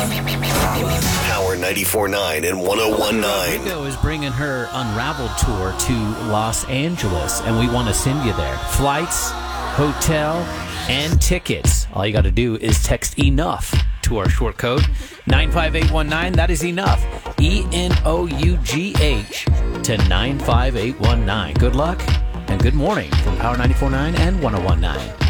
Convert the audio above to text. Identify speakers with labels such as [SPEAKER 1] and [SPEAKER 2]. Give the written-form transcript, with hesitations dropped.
[SPEAKER 1] Power 94.9 and 101.9.
[SPEAKER 2] Ringo is bringing her Unraveled tour to Los Angeles, and we want to send you there. Flights, hotel, and tickets. All you got to do is text ENOUGH to our short code 95819. That is ENOUGH, ENOUGH, to 95819. Good luck and good morning from Power 94.9 and 101.9.